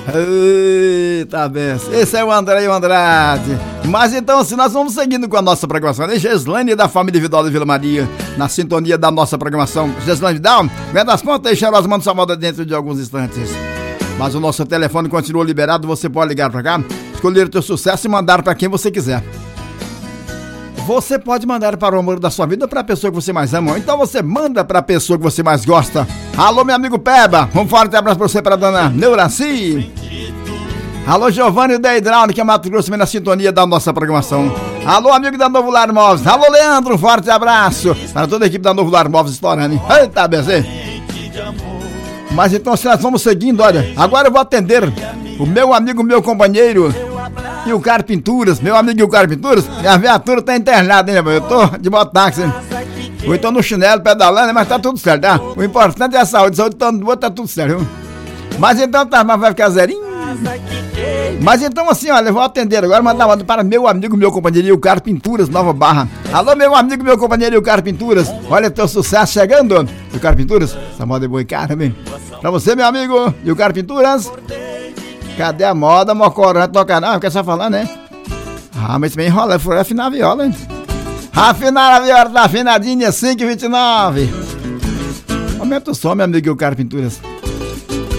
Eita, benção. Esse é o André Andrade. Mas então, assim, nós vamos seguindo com a nossa programação. É Geslane da família Vidal de Vila Maria, na sintonia da nossa programação. Geslane Vidal, vem das pontas e cheirosa, manda sua moda dentro de alguns instantes. Mas o nosso telefone continua liberado, você pode ligar pra cá, escolher o teu sucesso e mandar pra quem você quiser. Você pode mandar para o amor da sua vida ou para a pessoa que você mais ama. Então você manda para a pessoa que você mais gosta. Alô, meu amigo Peba. Um forte abraço para você, para a dona Neuraci. Alô, Giovanni da Hidráulica, Mato Grosso, na sintonia da nossa programação. Alô, amigo da Novo Lar Móveis. Alô, Leandro, um forte abraço para toda a equipe da Novo Lar Móveis estourando, hein? Eita, BZ. Mas então, se nós vamos seguindo, olha, agora eu vou atender o meu amigo, meu companheiro e o Car Pinturas, meu amigo e o Car Pinturas. Minha viatura tá internada, hein, meu? Eu tô de mototáxi, hein? Ou então no chinelo, pedalando, mas tá tudo certo, tá? O importante é a saúde tá boa, tá tudo certo, viu? Mas então tá, mas vai ficar zerinho. Mas então assim, olha, eu vou atender agora, mandar uma para meu amigo, meu companheiro e o Car Pinturas, Nova Barra. Alô, meu amigo, meu companheiro e o Car Pinturas. Olha teu sucesso chegando. E o Car Pinturas, essa moda é boa e cara também. Pra você, meu amigo, e o Car Pinturas. Cadê a moda, Mocorã, toca não, quer só falar, né? Ah, mas também enrola, foi afinar a viola, hein? Afinar a viola, tá afinadinha, 5h29. Aumenta o som, meu amigo, e o Car Pinturas.